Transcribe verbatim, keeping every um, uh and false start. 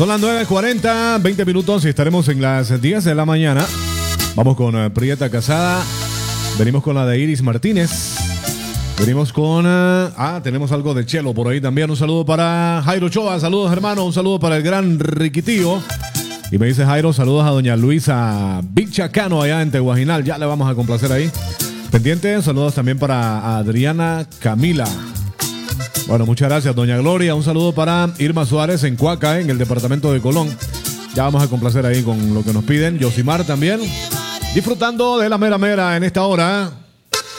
Son las nueve cuarenta, veinte minutos y estaremos en las diez de la mañana. Vamos con uh, Prieta Casada. Venimos con la de Iris Martínez. Venimos con... Uh, ah, tenemos algo de Chelo por ahí también. Un saludo para Jairo Choa. Saludos, hermano. Un saludo para el gran Riquitío. Y me dice Jairo, saludos a doña Luisa Bichacano allá en Teguajinal. Ya le vamos a complacer ahí. Pendiente, saludos también para Adriana Camila. Bueno, muchas gracias, doña Gloria. Un saludo para Irma Suárez en Cuaca, en el departamento de Colón. Ya vamos a complacer ahí con lo que nos piden. Yosimar también. Disfrutando de la mera mera en esta hora.